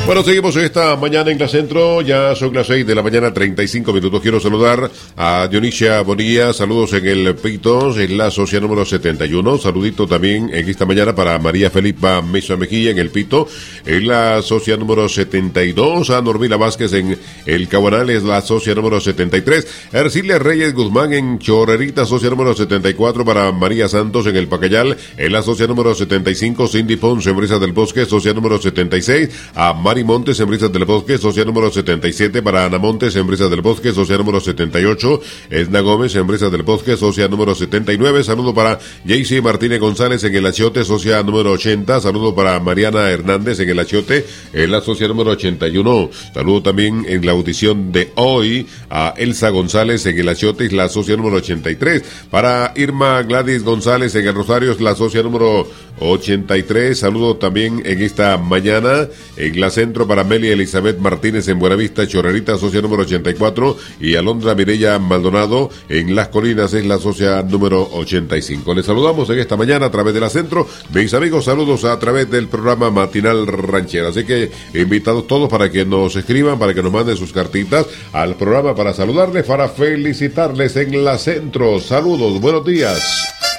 Bueno, seguimos esta mañana en la Centro, ya son las 6 de la mañana, 35 minutos. Quiero saludar a Dionisia Bonilla, saludos en el Pitos, en la sociedad número 71. Saludito también en esta mañana para María Felipa Mesa Mejía en el Pito, en la sociedad número 72. A Normila Vázquez en el Cabanal, es la sociedad número 73. Ercilia Reyes Guzmán en Chorrerita, sociedad número 74. Para María Santos en el Pacayal, en la sociedad número 75. Cindy Ponce en Brisas del Bosque, sociedad número 76. A Mari Montes en Brisas del Bosque, sociedad número 77. Para Ana Montes en Brisas del Bosque, sociedad número 78. Edna Gómez en Brisas del Bosque, sociedad número 79. Saludo para Jaycee Martínez González en el Achiote, sociedad número 80. Saludo para Mariana Hernández en el Achiote, en la sociedad número 81. Saludo también en la audición de hoy a Elsa González en el Achiote, la sociedad número 83. Para Irma Gladys González en el Rosario, la sociedad número 83. Saludo también en esta mañana en la Centro para Amelia Elizabeth Martínez en Buenavista, Chorrerita, sociedad número 84. Y Alondra Mireya Maldonado en Las Colinas, es la sociedad número 85. Les saludamos en esta mañana a través de la Centro. Mis amigos, saludos a través del programa Matinal Ranchera. Así que invitados todos para que nos escriban, para que nos manden sus cartitas al programa, para saludarles, para felicitarles en la Centro. Saludos, buenos días.